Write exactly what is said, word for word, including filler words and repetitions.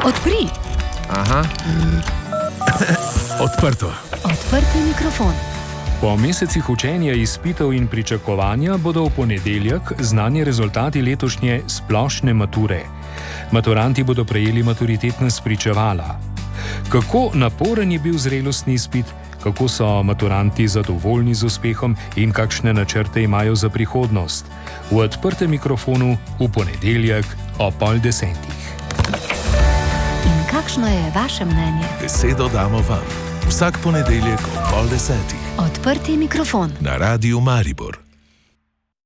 Odpri. Aha. Odprto. Odprti mikrofon. Po mesecih učenja, izpitev in pričakovanja bodo v ponedeljek znani rezultati letošnje splošne mature. Maturanti bodo prejeli maturitetna spričevala. Kako naporen je bil zrelostni izpit, kako so maturanti zadovoljni z uspehom in kakšne načrte imajo za prihodnost? V odprtem mikrofonu v ponedeljek ob pol desetih. In kakšno je vaše mnenje? Besedo damo vam. Vsak ponedeljek ob pol desetih. Odprti mikrofon. Na Radiu Maribor.